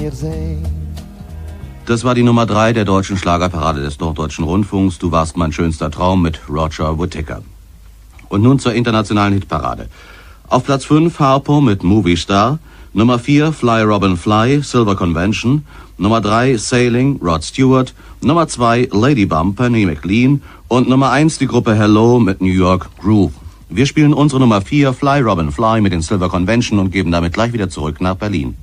mir sehen. Das war die Nummer 3 der deutschen Schlagerparade des Norddeutschen Rundfunks. Du warst mein schönster Traum mit Roger Whittaker. Und nun zur internationalen Hitparade. Auf Platz 5 Harpo mit Movie Star. Nummer 4 Fly Robin Fly, Silver Convention. Nummer 3 Sailing, Rod Stewart. Nummer 2 Lady Bump, Penny McLean. Und Nummer 1 die Gruppe Hello mit New York Groove. Wir spielen unsere Nummer 4 Fly Robin Fly mit den Silver Convention und geben damit gleich wieder zurück nach Berlin.